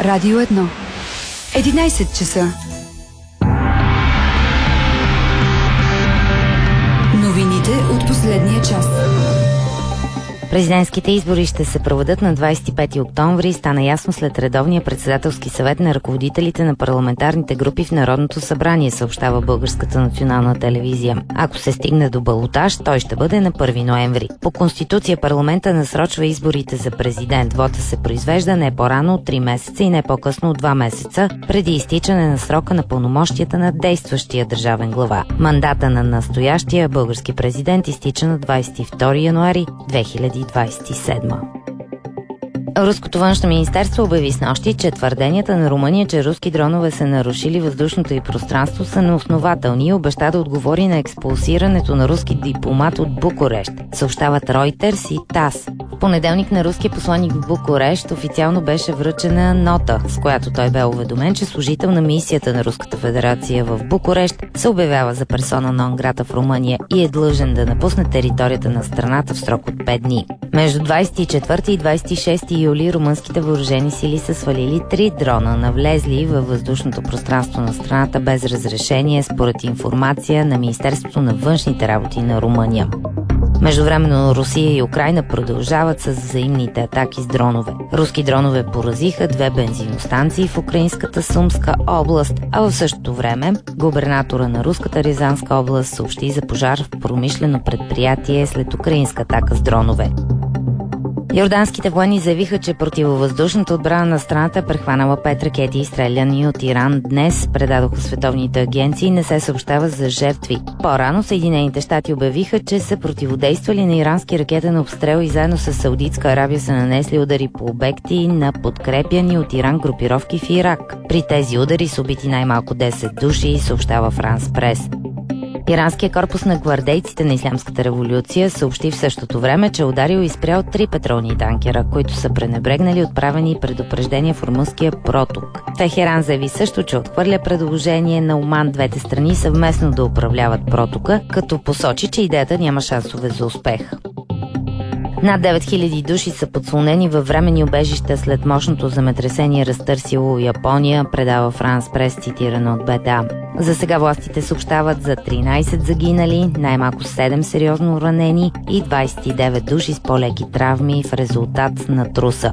Радио 1. 11 часа. Новините от последния час. Президентските избори ще се проведат на 25 октомври, стана ясно след редовния председателски съвет на ръководителите на парламентарните групи в Народното събрание, съобщава Българската национална телевизия. Ако се стигне до балотаж, той ще бъде на 1 ноември. По Конституция парламента насрочва изборите за президент. Вота се произвежда не по-рано от 3 месеца и не по-късно от 2 месеца преди изтичане на срока на пълномощията на действащия държавен глава. Мандата на настоящия български президент изтича на 22 януари 2027. Руското външно министерство обяви снощи, че твърденията на Румъния, че руски дронове са нарушили въздушното й пространство, са неоснователни и обеща да отговори на експулсирането на руски дипломат от Букурещ, съобщават Reuters и ТАС. В понеделник на руския посланик в Букурещ официално беше връчена нота, с която той бе уведомен, че служител на мисията на Руската федерация в Букурещ се обявява за персона нон грата в Румъния и е длъжен да напусне територията на страната в срок от 5 дни. Между 24 и 26 юли румънските въоръжени сили са свалили 3 дрона, навлезли във въздушното пространство на страната без разрешение, според информация на Министерството на външните работи на Румъния. Междувременно Русия и Украйна продължават с взаимните атаки с дронове. Руски дронове поразиха 2 бензиностанции в украинската Сумска област, а в същото време губернатора на руската Рязанска област съобщи за пожар в промишлено предприятие след украинска атака с дронове. Йорданските военни заявиха, че противовъздушната отбрана на страната е прехванала 5 ракети, изстреляни от Иран днес, предадоха световните агенции, не се съобщава за жертви. По-рано Съединените щати обявиха, че са противодействали на ирански ракетен обстрел и заедно с Саудитска Арабия са нанесли удари по обекти на подкрепяни от Иран групировки в Ирак. При тези удари са убити най-малко 10 души, съобщава Франс Прес. Иранския корпус на гвардейците на Ислямската революция съобщи в същото време, че ударил и спрял 3 петролни танкера, които са пренебрегнали отправени предупреждения в румънския проток. Техеран заяви също, че отхвърля предложение на Оман двете страни съвместно да управляват протока, като посочи, че идеята няма шансове за успех. Над 9000 души са подслонени във временни убежища след мощното земетресение, разтърсило Япония, предава Франс Прес, цитирано от БТА. За сега властите съобщават за 13 загинали, най-малко 7 сериозно ранени и 29 души с по-леки травми в резултат на труса.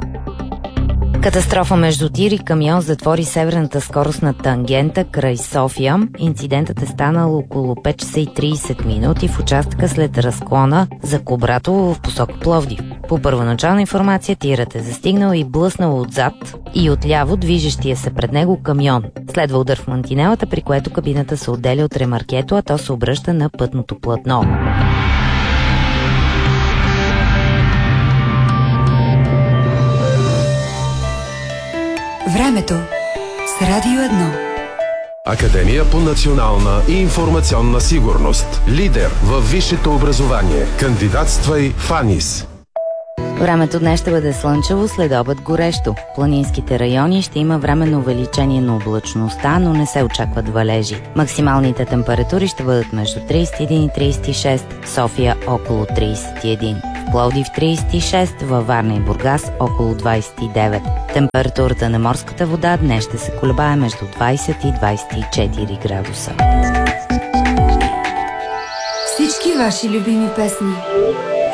Катастрофа между тир и камион затвори северната скоростна тангента край София. Инцидентът е станал около 5 часа и 30 минути в участъка след разклона за Кубратово в посока Пловдив. По първоначална информация тирът е застигнал и блъснал отзад и отляво движещия се пред него камион. Следва удар в мантинелата, при което кабината се отделя от ремаркето, а то се обръща на пътното платно. Времето с Радио 1. Академия по национална и информационна сигурност. Лидер във висшето образование. Кандидатствай в АНИС. Времето днес ще бъде слънчево, след обед горещо. В планинските райони ще има временно увеличение на облачността, но не се очакват валежи. Максималните температури ще бъдат между 31 и 36, София около 31. В Пловдив 36, във Варна и Бургас около 29. Температурата на морската вода днес ще се колебае между 20 и 24 градуса. Всички ваши любими песни